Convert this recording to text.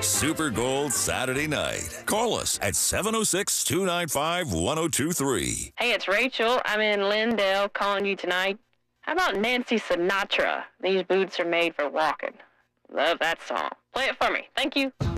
Super Gold Saturday night. Call us at 706-295-1023. Hey, it's Rachel. I'm in Lindale calling you tonight. How about Nancy Sinatra? These boots are made for walking. Love that song. Play it for me. Thank you.